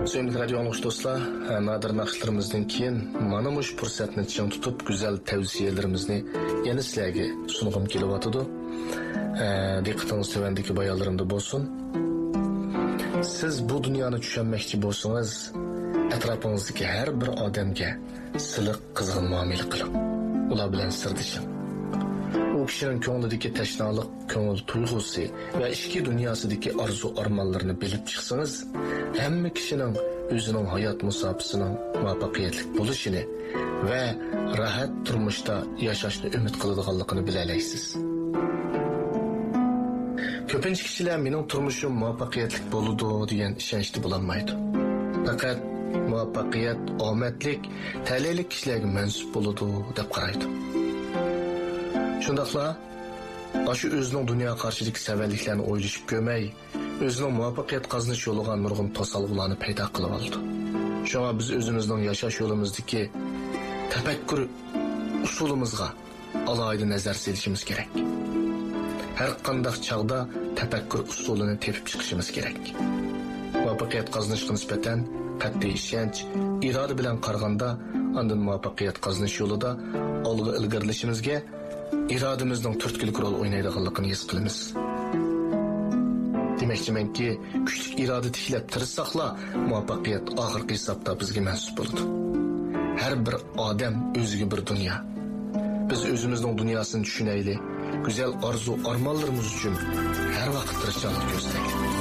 Sevgili radyo anlıqçı dostlar, nadir naqshlarımızdan keyin mana mush fursatni ching tutib, güzel tavsiyalarimizni yana sizlarga sunug'im kelyapti. Diqqatingiz tövendeki bayonlarimda bo'lsin. Siz bu dunyoni tushunmoqchi bo'lsangiz, atrofingizdagi har bir odamga siliq, qizg'in muomala qiling. Ular bilan sirdishing. U kishining ko'nglidagi tashnoliq, ko'ngil tuyg'usi va ichki dunyosidagi orzu-armonlarini bilib chiqsangiz, hamma kishining o'zining hayot musofasining muvaffaqiyatli bo'lishini va rahat turmushda yashashni umid qiladiganligini bilalaysiz. Ko'pincha kishilar mening turmushim muvaffaqiyatli bo'ladi degan ishonchda bo'lolmaydi. Faqat muvaffaqiyat, omadlik, talaylik kishilarga mansub bo'ladi deb qaraydi. Shundaqla, shu o'zining dunyo qarshidagi savalliklarni o'ylashib ko'may, o'zining muvaffaqiyat qozonish yo'liga nurg'un to'salg'ularni paydo qilib oldi. Shunga biz o'zimizning yashash yo'limizdagi tafakkur usulimizga alohida nazar solishimiz kerak. Har qanday chog'da tafakkur usulini tepib chiqishimiz kerak. Muvaffaqiyat qozonishga nisbatan qat'iy ishonch, iroda bilan qaraganda, undan muvaffaqiyat qozonish yo'lida olg'a ilgarilashimizga irodamizning turtkilik rol o'ynaydiganligini his qilamiz. Demakchimanki, kuchli iroda tiklab tirishsaqla, muvaffaqiyat oxirgi hisobda bizga mansub bo'ladi. Har bir odam o'ziga bir dunyo. Biz o'zimizning dunyosini tushunaylik. Güzel arzu armanlarımız için her vakit tirishchilik ko'rsataylik.